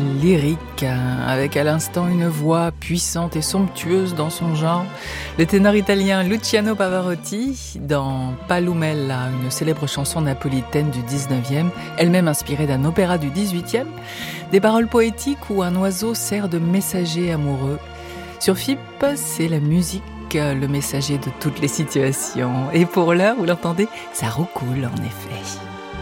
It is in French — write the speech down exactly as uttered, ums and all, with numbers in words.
lyrique, avec à l'instant une voix puissante et somptueuse dans son genre. Le ténor italien Luciano Pavarotti, dans Palumella, une célèbre chanson napolitaine du dix-neuvième, elle-même inspirée d'un opéra du dix-huitième, des paroles poétiques où un oiseau sert de messager amoureux. Sur F I P, c'est la musique, le messager de toutes les situations. Et pour l'heure, vous l'entendez, ça roucoule en effet.